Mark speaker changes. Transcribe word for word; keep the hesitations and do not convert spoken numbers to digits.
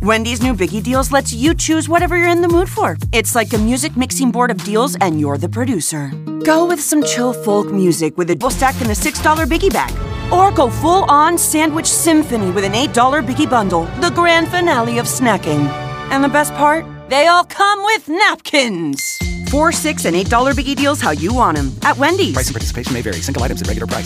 Speaker 1: Wendy's new Biggie Deals lets you choose whatever you're in the mood for. It's like a music mixing board of deals, and you're the producer. Go with some chill folk music with a double stack and a six dollar Biggie bag. Or go full-on sandwich symphony with an eight dollar Biggie bundle, the grand finale of snacking. And the best part? They all come with napkins. Four, six, and eight dollar Biggie Deals how you want them at Wendy's.
Speaker 2: Price and participation may vary. Single items at regular price.